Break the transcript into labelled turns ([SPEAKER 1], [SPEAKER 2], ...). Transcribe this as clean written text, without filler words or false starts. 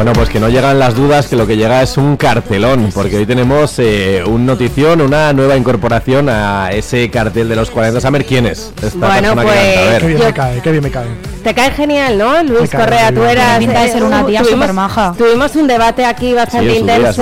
[SPEAKER 1] Bueno, pues que no llegan las dudas, que lo que llega es un cartelón, porque hoy tenemos un notición, una nueva incorporación a ese cartel de los 40. A ver quién es esta persona
[SPEAKER 2] pues,
[SPEAKER 1] que canta. A ver.
[SPEAKER 3] Qué bien me cae.
[SPEAKER 2] Te cae genial, ¿no? Luis
[SPEAKER 3] Me cae
[SPEAKER 2] Correa, tú eras...
[SPEAKER 4] Pinta de ser una tía súper maja.
[SPEAKER 2] Tuvimos un debate aquí bastante
[SPEAKER 1] Sí, en su día,
[SPEAKER 2] intenso